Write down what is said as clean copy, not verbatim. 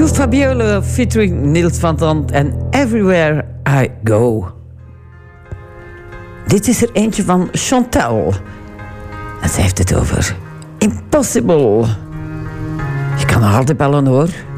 Fabiola featuring Niels van Zandt en Everywhere I Go. Dit is er eentje van Chantal. En zij heeft het over Impossible. Je kan nog altijd bellen hoor.